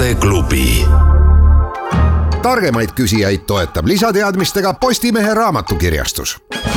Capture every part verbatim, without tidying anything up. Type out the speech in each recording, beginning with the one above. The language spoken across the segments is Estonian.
tarkade klubi. Targemaid küsijaid toetab lisateadmistega Postimehe raamatukirjastus.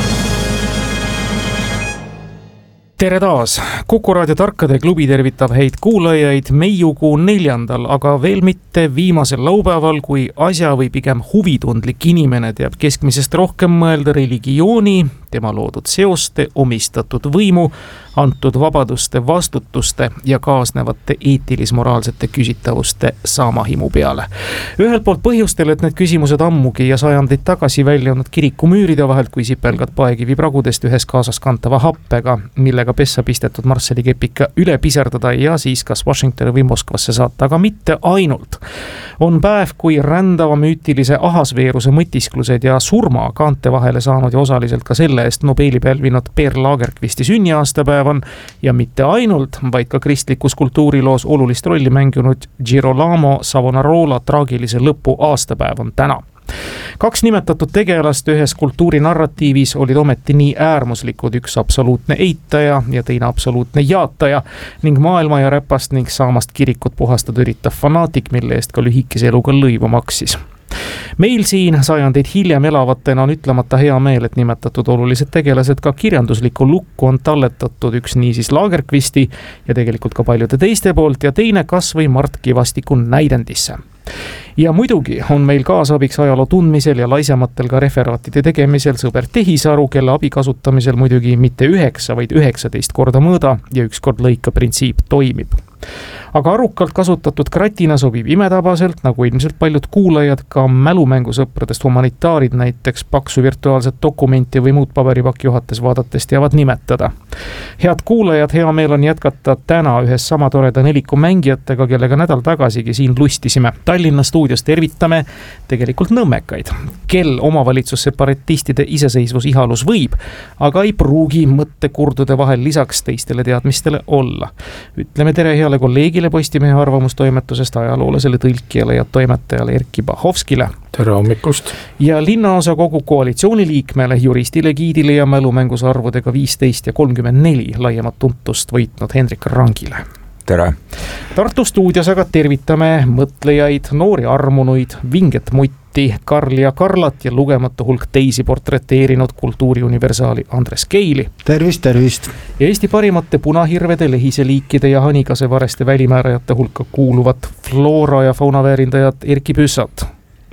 Tere taas! Kuku Raadio Tarkade klubi tervitab häid kuulajaid meiukuu neljandal, aga veel mitte viimasel laupäeval, kui asja või pigem huvitundlik inimene teab keskmisest rohkem mõelda religiooni, tema loodud seoste, omistatud võimu, antud vabaduste, vastutuste ja kaasnevate eetilis-moraalsete küsitavuste saamahimu peale. Ühelt poolt põhjustel, et need küsimused ammugi ja sajandeid tagasi välja olnud kiriku müüride vahelt, kui sipelgad paekivi pragudest ühes kaasas kantava happega, millega pessa pistetud Marsseli kepika üle piserdada ja siis kas Washingtoni või Moskvasse saata, aga mitte ainult. On päev, kui rändava müütilise ahasveeruse mõtisklused ja surma kaante vahele saanud ja osaliselt ka selle eest Nobeli pälvinud Per Lagerkvisti sünniaastapäev on ja mitte ainult, vaid ka kristlikus kultuuriloos olulist rolli mänginud Girolamo Savonarola traagilise lõpu aastapäev on täna. Kaks nimetatud tegelast ühes kultuurinarratiivis olid ometi nii äärmuslikud, üks absoluutne eitaja ja teine absoluutne jaataja ning maailma ja räpast ning saamast kirikut puhastada üritav fanaatik, mille eest ka lühikese eluga lõivu maksis. Meil siin sajandeid hiljem elavatena on ütlemata hea meel, et nimetatud olulised tegelased ka kirjanduslikku lukku on talletatud, üks niisiis Lagerkvisti ja tegelikult ka paljude teiste poolt ja teine kas või Mart Kivastiku näidendisse. Ja muidugi on meil kaasabiks ajaloo tundmisel ja laisematel ka referaatide tegemisel sõber Tehisaru, kelle abi kasutamisel muidugi mitte üheksa, vaid üheksateist korda mõõda ja üks kord lõika printsiip toimib. Aga arukalt kasutatud kratina sobib imetabaselt, nagu ilmselt paljud kuulajad, ka mälumängusõpradest humanitaarid näiteks paksu virtuaalset dokumenti või muud paberipakki juhates vaadates teavad nimetada. Head kuulajad, hea meel on jätkata täna ühes sama toreda neliku mängijatega, kellega nädal tagasigi siin lustisime. Tallinna stuudios tervitame tegelikult nõmmekaid, kel omavalitsus separatistide iseseisvus ihalus võib, aga ei pruugi mõttekurdude vahel lisaks teistele teadmistele olla. Ütleme tere heale kolleegile Postimehe arvamustoimetusest ajaloolasele tõlkijale ja toimetajale Erkki Bahovskile. Tere hommikust! Ja linnaosa kogu koalitsiooni liikmele, juristile, giidile ja mälumängus arvudega viisteist ja kolmkümmend neli laiemat tuntust võitnud Hendrik Rangile. Tere! Tartu stuudios aga tervitame mõtlejaid, noori armunuid, vinget mutti, Karl ja Karlat ja lugematu hulk teisi portreteerinud kultuuriuniversaali Andres Keili. Tervist, tervist! Ja Eesti parimate punahirvede, lehiseliikide ja hanikasevareste välimäärajate hulka kuuluvat floora ja fauna väärindajat Erkki Püssat.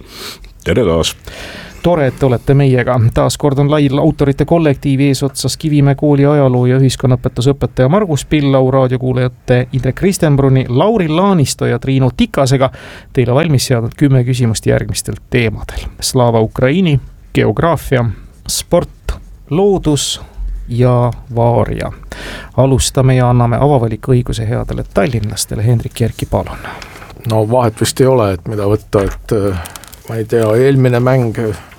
Tere taas! Tore, et olete meiega. Taas kord on lai autorite kollektiivi eesotsas Kivimäe kooli ajaloo ja ühiskonnaõpetusõpetaja Margus Pillau, raadiokuulajate Indrek Kristenbruni, Lauri Laanisto ja Triinu Tikasega teile valmis seadnud kümme küsimust järgmistel teemadel. Slava Ukraini, geograafia, sport, loodus ja vaaria. Alustame ja anname avavaliku õiguse headele tallinlastele. Hendrik Järki, palun. No vahet vist ei ole, et mida võtta, et ma ei tea, eelmine mäng,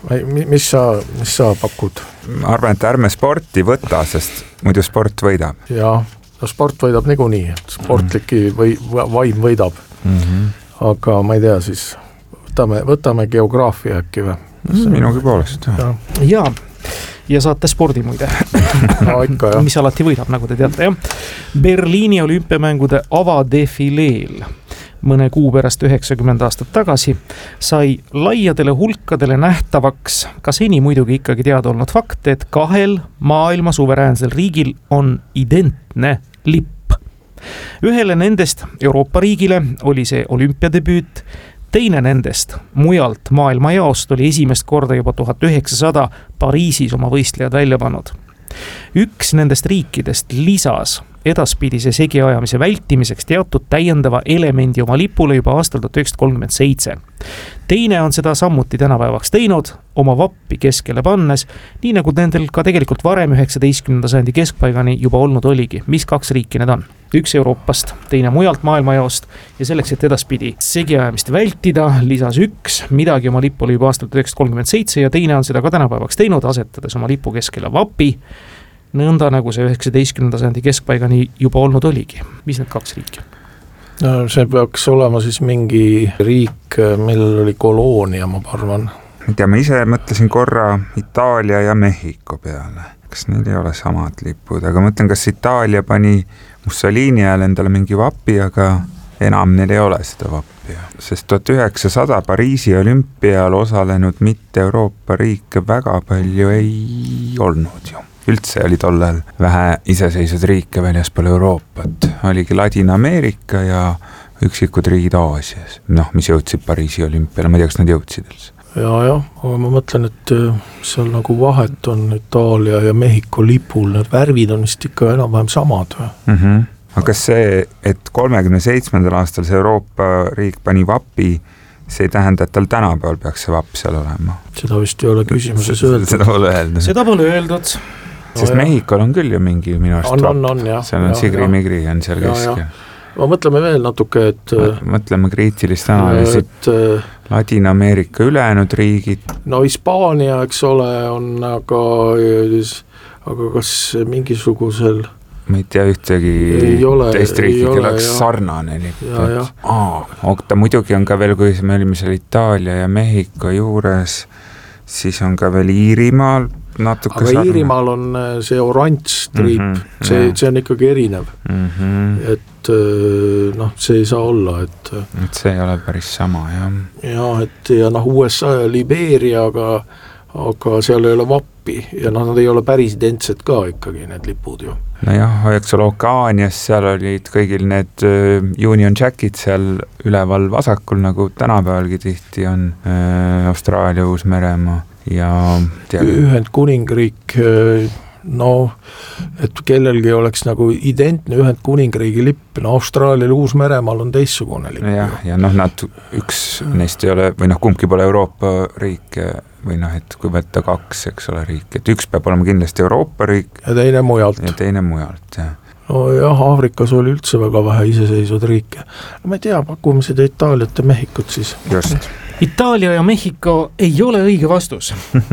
mis sa, mis sa pakud? Ma arvan, et ärme sporti võta, sest muidu sport võidab. Jaa, no sport võidab niikuinii, et sportliki või, vaim võidab. Mm-hmm. Aga ma ei tea, siis võtame, võtame geograafia äkki või? Minugi poolest. Ja, ja, ja saate spordi muide. No ikka, jah. Mis alati võidab, nagu te teate, jah. Berliini olümpiamängude avadefileel mõne kuu pärast üheksakümmend aastat tagasi sai laiadele hulkadele nähtavaks ka seni muidugi ikkagi teada olnud fakt, et kahel maailma suveräänsel riigil on identne lipp. Ühele nendest Euroopa riigile oli see olümpiadebüüt, teine nendest mujalt maailma jaost oli esimest korda juba tuhat üheksasada Pariisis oma võistlejad välja pannud. Üks nendest riikidest lisas edaspidise segiajamise vältimiseks teatud täiendava elemendi oma lipule juba aastal tuhat üheksasada kolmkümmend seitse. Teine on seda sammuti tänapäevaks teinud, oma vappi keskele pannes, nii nagu nendel ka tegelikult varem üheksateistkümnenda sajandi keskpaigani juba olnud oligi. Mis kaks riiki need on? Üks Euroopast, teine mujalt maailmajaost ja selleks, et edaspidi segiajamist vältida, lisas üks midagi oma lipule juba aastal tuhat üheksasada kolmkümmend seitse ja teine on seda ka tänapäevaks teinud, asetades oma lipu keskele vapi, nõnda nagu see üheksateistkümnenda sajandi keskpaigani juba olnud oligi. Mis need kaks riiki? No, see peaks olema siis mingi riik, millel oli koloonia, ma arvan. Ma tea, ma ise mõtlesin korra Itaalia ja Mehhiko peale. Kas neil ei ole samad lipud, aga mõtlen, kas Itaalia pani Mussolini ajal endale mingi vapi, aga enam neil ei ole seda vappi, sest tuhat üheksasada Pariisi olümpial osalenud mitte Euroopa riike väga palju ei olnud ju. Üldse oli tollel vähe iseseisvad riike väljaspool Euroopat, oligi Ladina-Ameerika ja üksikud riigid Aasias, noh, mis jõudsid Pariisi olümpiale, ma ei tea, kas nad jõudsid üldse. Ja, ja, aga ma mõtlen, et seal nagu vahet on Itaalia ja Mehhiko lipul, need värvid on vist ikka enam-vähem samad või? Mm-hmm. Aga kas see, et kolmekümne seitsmendal aastal see Euroopa riik pani vapi, see ei tähenda, et tal tänapäeval peaks see vapp seal olema? Seda vist ei ole küsimuses öeldud. Seda pole öeldud. Seda pole öeldud. Sest no, Mehhikol on küll ju mingi minu arust on, on, on, jah, seal on Sigri-Migri on seal ja, keskel. Ma mõtleme veel natuke, et mõtleme kriitilist analüüsi, et Ladina-Ameerika ülejäänud riigid. No Hispaania, eks ole, on aga, aga kas mingisugusel ma ei tea ühtegi teist riiki, kel oleks sarnane lipp. Okta, muidugi on ka veel, kui me olime seal Itaalia ja Mehhiko juures, siis on ka veel Iirimaal natuke aga sarnane. Iirimaal on see oranž triip, mm-hmm, see, see on ikkagi erinev. Mm-hmm. Et noh, see ei saa olla. Et, et see ei ole päris sama, jah. Ja, et ja noh, U S A ja Liberia, aga, aga seal ei ole vappi ja noh, nad ei ole päris identsed ka ikkagi, need lipud ju. No jah, eks ole, Okaanias seal olid kõigil need Union Jackid seal üleval vasakul, nagu tänapäevalgi tihti on äh, Austraalia, Uus-Meremaa ja Ühendkuningriik, no et kellelgi oleks nagu identne Ühendkuningriigi lipp, no Austraalial, Uus-Meremaal on teistsugune lipp. Ja, ja noh, nad üks neist ei ole, või noh, kumbki pole Euroopa riik või noh, et kui võtta kaks, eks ole, riik, et üks peab olema kindlasti Euroopa riik ja teine mujalt. Ja teine mujalt, jah. No jah, Aafrikas oli üldse väga vähe iseseisvad riike. No ma ei tea, pakume seda Itaaliat ja Mehhikut siis. Just. Itaalia ja Mehhiko ei ole õige vastus.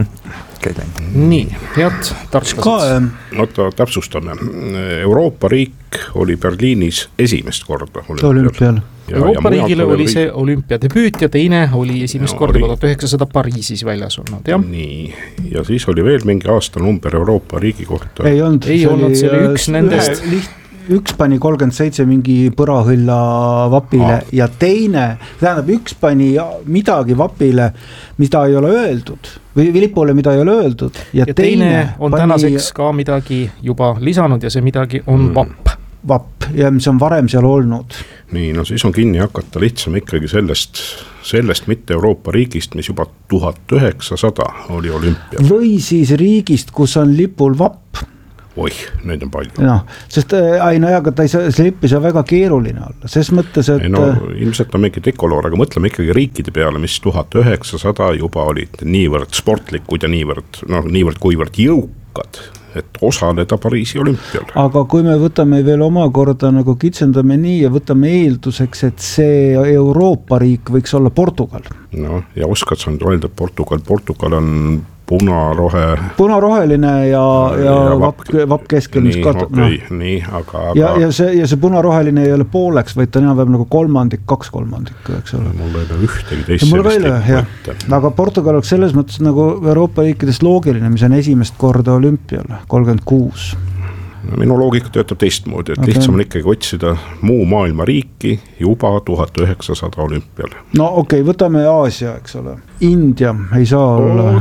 Nii, head tarklased. Oota, täpsustame. Euroopa riik oli Berliinis esimest korda olümpial. Euroopa riigile oli see olümpiadebüüt ja teine oli esimest ja korda tuhat üheksasada Pariisis väljas olnud, jah? Nii, ja siis oli veel mingi aasta number Euroopa riigi kohta. Ei olnud, ei see, olnud, see oli üks nendest. Liht, üks pani kolmkümmend seitse mingi põrahõlla vapile ah. ja teine, tähendab, üks pani midagi vapile, mida ei ole öeldud, või lipule, mida ei ole öeldud. Ja, ja teine, teine on pani... tänaseks ka midagi juba lisanud ja see midagi on mm. vapp. Vapp, ja mis on varem seal olnud. Nii, no siis on kinni hakata lihtsam ikkagi sellest, sellest mitte Euroopa riigist, mis juba tuhat üheksasada oli olümpial. Või siis riigist, kus on lipul vapp. Oih, neid on palju. No, sest ei, no aga ta ei saa, see lipp ei saa väga keeruline olla, ses mõttes, et... Ei, no, ilmselt on mingi dekoloor, aga mõtleme ikkagi riikide peale, mis tuhat üheksasada juba olid niivõrd sportlikud ja niivõrd, no, niivõrd kuivõrd jõukad, et osaleda Pariisi olümpial. Aga kui me võtame veel omakorda nagu kitsendame nii ja võtame eelduseks, et see Euroopa riik võiks olla Portugal. No, ja oskad sa nüüd öelda, Portugal, Portugal on punarohe... Punaroheline ja, ja, ja vapp, vapp keskel, mis kat... Okay, no. Nii, aga... aga... Ja, ja, see, ja see punaroheline ei ole pooleks, vaid ta on enam nagu kolmandik, kaks kolmandik, eks ole. Mul ei ole ühtegi teist sellist lipp. Aga Portugal oleks selles mõttes nagu Euroopa riikidest loogiline, mis on esimest korda olümpial, kolmkümmend kuus. No, minu loogika töötab teistmoodi, et okay. Lihtsam on ikkagi otsida muu maailma riiki juba tuhat üheksasada olümpial. No okei, okay, võtame Aasia, eks ole. India ei saa olla...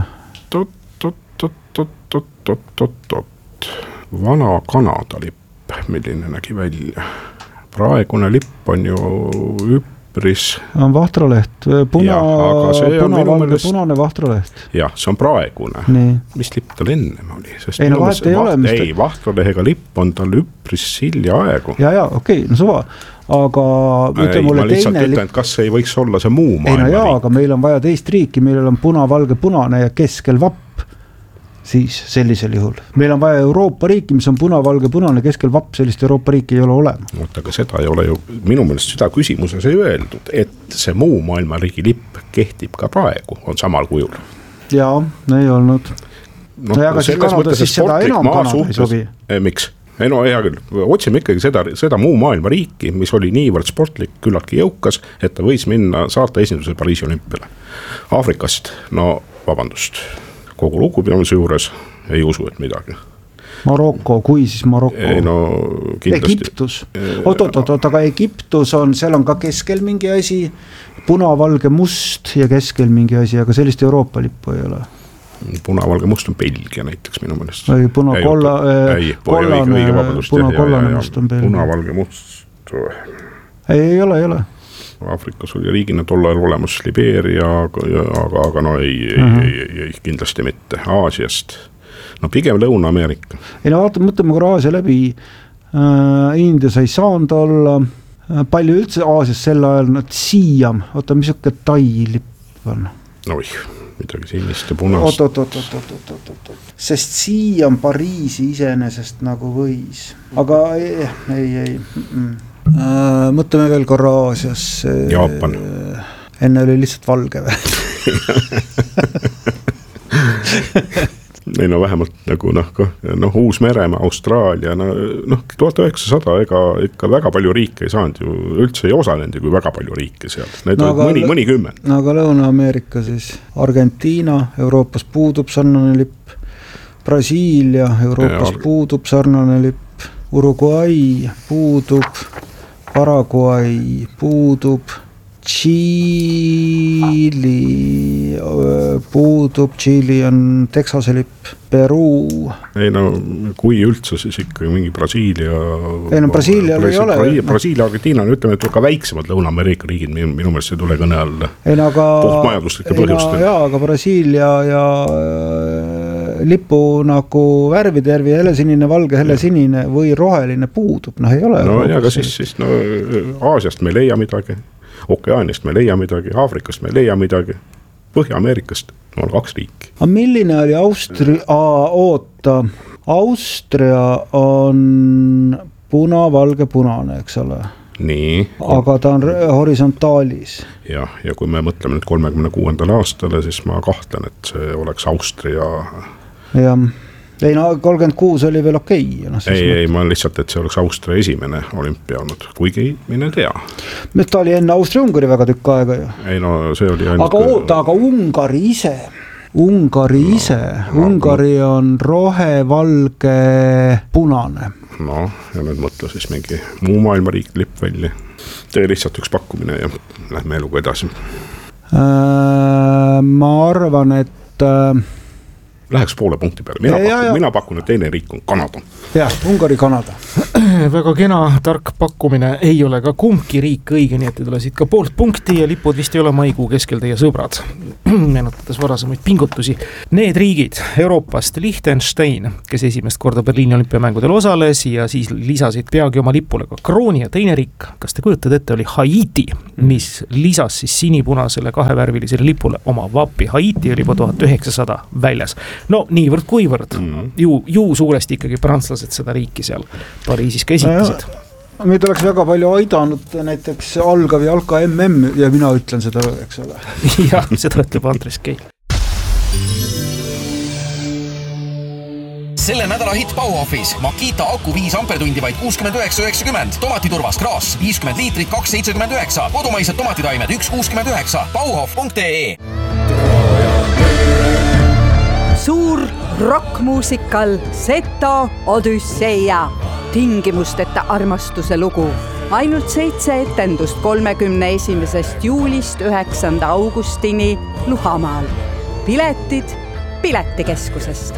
Tot-tot-tot-tot-tot-tot. Vana Kanada lipp, milline nägi välja. Praegune lipp on ju üpris... On vahtraleht, puna, puna valge, meelest... punane vahtraleht. Jah, see on praegune. Nii. Mis lipp tal ennem oli? Sest ei, no vahet ei vaht... ole. Ei, vahtralehega lipp on tal üpris silja aegu. Ja, ja, okei, okay, no suva. Aga ei, ma lihtsalt teine... ütlen, et kas ei võiks olla see muu maailma ei, no jaa, riik. Aga meil on vaja teist riiki, millel on puna, valge, punane ja keskel vapp. Siis sellisel juhul. Meil on vaja Euroopa riiki, mis on puna, valge, punane, keskel vapp, sellist Euroopa riiki ei ole olema. Oot, aga seda ei ole ju, minu meelest seda küsimuses ei öeldud, et see muu maailma riigi lipp kehtib ka praegu, on samal kujul. Jaa, ei olnud. No, no aga siis Kanada siis seda enam Kanada ei sobi. Eh, miks? Ei, no hea küll, otsime ikkagi seda, seda muu maailma riiki, mis oli niivõrd sportlik, küllaltki jõukas, et ta võis minna saata esinduse Pariisi olümpiale. Aafrikast, no vabandust, kogu lugupidamise juures ei usu, et midagi. Maroko, kui siis Maroko? Ei, no kindlasti. Egiptus. Oot, oot, oot, aga Egiptus on, seal on ka keskel mingi asi, punavalge must ja keskel mingi asi, aga sellist Euroopa lippu ei ole. Punavalge must on Belgia näiteks minu mõnest. Või punakollane, punakollane must on Belgia. Punavalge must. Ei, ei ole, ei ole. Afrikas oli riigina tol ajal olemas Libeeria, aga, aga, aga no ei, uh-huh. ei, ei, ei, kindlasti mitte Aasiast. No pigem Lõuna-Ameerika. Ei no vaata, mõtleme korra Aasia läbi. Äh, Indias ei saanud olla. Äh, palju üldse Aasias sel ajal, no Siam, oota, mis õkke Tai lipp on? Oih, midagi sinist ja punast. Oot, oot, oot, oot, oot, oot, oot. Sest Siam Pariisi iseenesest nagu võis. Aga ei, ei, ei. Mm. Äh, mõtleme veel korra Aasias. Jaapan. Enne oli lihtsalt valge või? ei no vähemalt nagu noh, noh Uus-Meremaa, Austraalia, no, noh tuhat üheksasada ega ikka väga palju riike ei saanud ju, üldse ei osalenud kui väga palju riike seal, need no, olid mõni, mõni kümmen. No aga Lõuna-Ameerika siis, Argentiina, Euroopas puudub sarnane lipp, Brasiilia, Euroopas ja, puudub sarnane lipp, Uruguay puudub, Paraguay puudub, Tšiili puudub, Tšiili on Texase lipp, Peruu. Ei no, kui üldse siis ikka mingi Brasiilia. Ei no, Brasiilia ei ole. Brasiilia, Argentiina on, ütleme, et ka väiksemad Lõuna-Ameerika riigid, minu, minu meelest ei tule kõne alla. Ei no, aga. Puhtmajanduslike põhjustel. Jaa, aga Brasiilia ja äh, lipu nagu värvide järvi helesinine, valge, helesinine või roheline puudub, noh ei ole. No ja, aga siis, siis no, Aasiast me ei leia midagi. Okeaanist me ei leia midagi, Aafrikast me ei leia midagi, Põhja-Ameerikast on kaks riiki. Aga milline oli Austria, oota, Austria on puna-valge punane, eks ole? Nii. Aga ta on horisontaalis. Jah, ja kui me mõtleme nüüd kolmekümne kuuendale aastale, siis ma kahtlen, et see oleks Austria. Jah. Ei no kolmkümmend kuus oli veel okei. No, ei, ei, ma lihtsalt, et see oleks Austria esimene olümpia olnud, kuigi mine tea. Ta oli enne Austria-Ungari väga tükk aega ju. Ei no see oli ainult... Aga oota, aga Ungari ise, Ungari no, ise, no, Ungari on rohe, valge, punane. No ja nüüd mõtle siis mingi muu maailma riik lipp välja. Tee lihtsalt üks pakkumine ja lähme eluga edasi. Äh, ma arvan, et... Äh, Läheks poole punkti peale. Mina, ja, pakun, ja, mina pakun, et teine riik on Kanada. Jah, Ungari, Kanada. Väga kena, tark pakkumine. Ei ole ka kumbki riik õige, nii et te tulesid ka poolt punkti ja lipud vist ei ole maikuu keskel teie sõbrad. Meenutades varasemaid pingutusi. Need riigid Euroopast, Liechtenstein, kes esimest korda Berliini olümpiamängudel osales ja siis lisasid peagi oma lipule ka krooni ja teine riik, kas te kujutad ette, oli Haiti, mis lisas siis sinipunasele kahevärvilisele lipule oma vapi. Haiti oli juba tuhat üheksasada väljas. No niivõrd kuivõrd, mm. ju, ju suuresti ikkagi prantslased seda riiki seal Pariisis ka esitasid. Meid oleks väga palju aidanud näiteks algav jalka M M ja mina ütlen seda, eks ole. Jah, seda ütleb Andres Kei. Selle nädala hitt Bauhofis. Makita aku viis ampertundi vaid kuuskümmend üheksa üheksakümmend. Tomatiturvas kraas viiskümmend liitrit kaks seitsekümmend üheksa. Kodumaised tomatitaimed üks kuuskümmend üheksa. Bauhof punkt ee. Suur rockmuusikal Seto Odüsseia. Tingimusteta armastuse lugu. Ainult seitse etendust kolmekümne esimesest juulist üheksanda augustini Luhamaal. Piletid Piletikeskusest.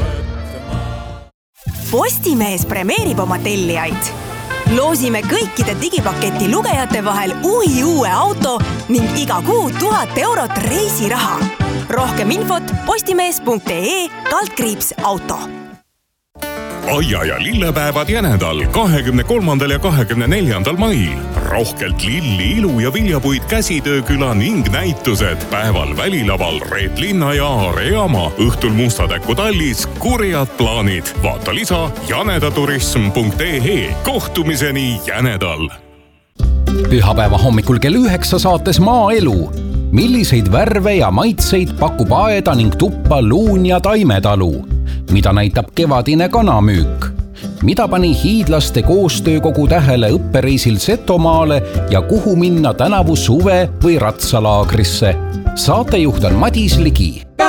Postimees premeerib oma tellijaid. Loosime kõikide digipaketi lugejate vahel uhi uue auto ning iga kuu tuhat eurot reisiraha. Rohkem infot postimees punkt ee kaldkriips auto. Aia ja lillepäevad Jänedal kahekümne kolmandal ja kahekümne neljandal mail. Rohkelt lilli, ilu ja viljapuid käsitööküla ning näitused. Päeval välilaval Reet Linna ja Areama. Õhtul Mustatäkku tallis kurjad plaanid. Vaata lisa janedaturism punkt ee. Kohtumiseni Jänedal. Pühapäeva hommikul kell üheksa saates Maaelu. Milliseid värve ja maitseid pakub aeda ning tuppa luun ja taimetalu? Mida näitab kevadine kanamüük? Mida pani hiidlaste koostöökogu tähele õppereisil Setomaale ja kuhu minna tänavu suve või ratsalaagrisse? Saatejuht on Madis Ligi.